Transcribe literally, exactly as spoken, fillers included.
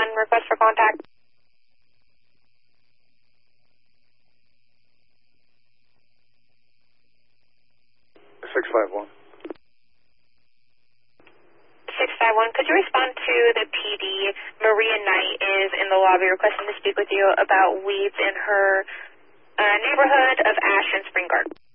one, request for contact. six five one. six five one, could you respond to the P D? Maria Knight is in the lobby requesting to speak with you about weeds in her uh, neighborhood of Ash and Spring Garden.